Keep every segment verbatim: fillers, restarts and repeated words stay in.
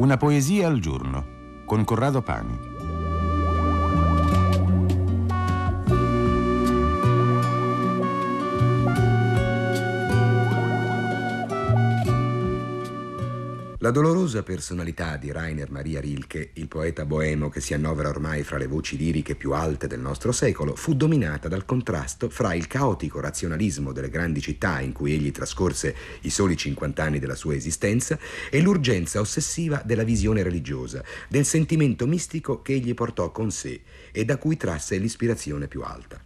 Una poesia al giorno con Corrado Pani. La dolorosa personalità di Rainer Maria Rilke, il poeta boemo che si annovera ormai fra le voci liriche più alte del nostro secolo, fu dominata dal contrasto fra il caotico razionalismo delle grandi città in cui egli trascorse i soli cinquant'anni della sua esistenza e l'urgenza ossessiva della visione religiosa, del sentimento mistico che egli portò con sé e da cui trasse l'ispirazione più alta.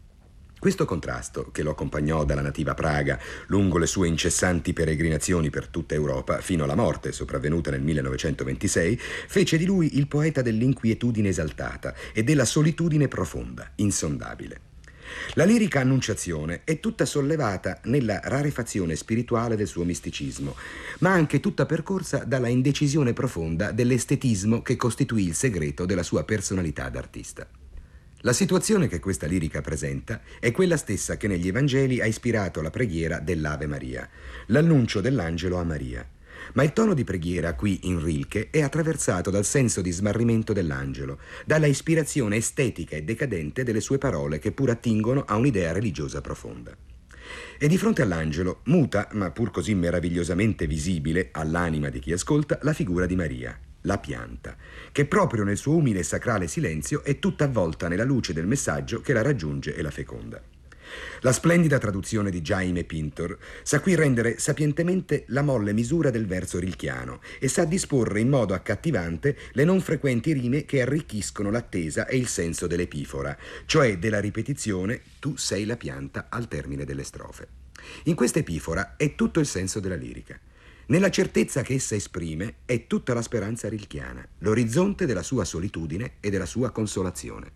Questo contrasto, che lo accompagnò dalla nativa Praga lungo le sue incessanti peregrinazioni per tutta Europa fino alla morte sopravvenuta nel millenovecentoventisei, fece di lui il poeta dell'inquietudine esaltata e della solitudine profonda, insondabile. La lirica Annunciazione è tutta sollevata nella rarefazione spirituale del suo misticismo, ma anche tutta percorsa dalla indecisione profonda dell'estetismo che costituì il segreto della sua personalità d'artista. La situazione che questa lirica presenta è quella stessa che negli Evangeli ha ispirato la preghiera dell'Ave Maria, l'annuncio dell'angelo a Maria. Ma il tono di preghiera qui in Rilke è attraversato dal senso di smarrimento dell'angelo, dalla ispirazione estetica e decadente delle sue parole che pur attingono a un'idea religiosa profonda. E di fronte all'angelo muta, ma pur così meravigliosamente visibile all'anima di chi ascolta, la figura di Maria, la pianta, che proprio nel suo umile e sacrale silenzio è tutta avvolta nella luce del messaggio che la raggiunge e la feconda. La splendida traduzione di Jaime Pintor sa qui rendere sapientemente la molle misura del verso rilchiano e sa disporre in modo accattivante le non frequenti rime che arricchiscono l'attesa e il senso dell'epifora, cioè della ripetizione «tu sei la pianta» al termine delle strofe. In questa epifora è tutto il senso della lirica. Nella certezza che essa esprime è tutta la speranza rilchiana, l'orizzonte della sua solitudine e della sua consolazione.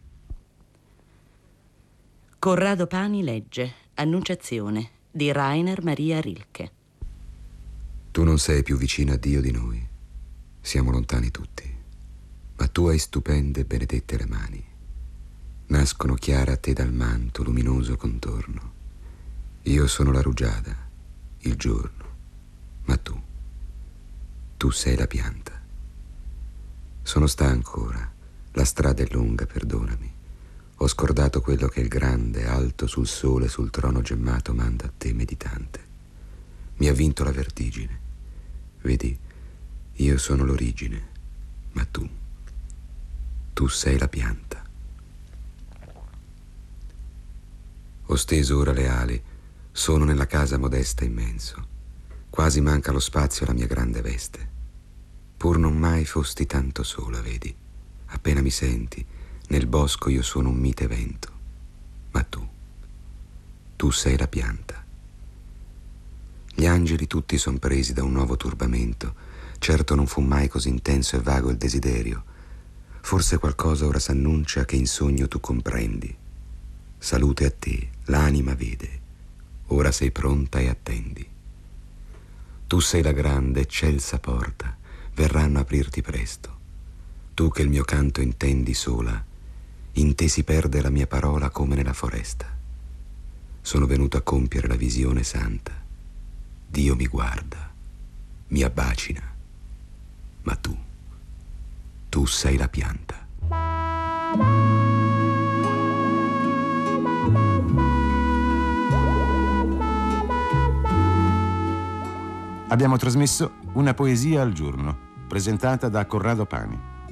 Corrado Pani legge Annunciazione di Rainer Maria Rilke. Tu non sei più vicino a Dio di noi, siamo lontani tutti, ma tu hai stupende e benedette le mani. Nascono chiare a te dal manto luminoso contorno. Io sono la rugiada, il giorno, ma tu, tu sei la pianta. Sono stanco ora, la strada è lunga, perdonami. Ho scordato quello che il grande, alto sul sole, sul trono gemmato, manda a te meditante. Mi ha vinto la vertigine. Vedi, io sono l'origine, ma tu, tu sei la pianta. Ho steso ora le ali, sono nella casa modesta immenso. Quasi manca lo spazio alla mia grande veste. Pur non mai fosti tanto sola, vedi. Appena mi senti, nel bosco io sono un mite vento. Ma tu, tu sei la pianta. Gli angeli tutti son presi da un nuovo turbamento. Certo non fu mai così intenso e vago il desiderio. Forse qualcosa ora s'annuncia che in sogno tu comprendi. Salute a te, l'anima vede. Ora sei pronta e attendi. Tu sei la grande, eccelsa porta, verranno a aprirti presto. Tu che il mio canto intendi sola, in te si perde la mia parola come nella foresta. Sono venuto a compiere la visione santa. Dio mi guarda, mi abbacina, ma tu, tu sei la pianta. Abbiamo trasmesso Una poesia al giorno, presentata da Corrado Pani.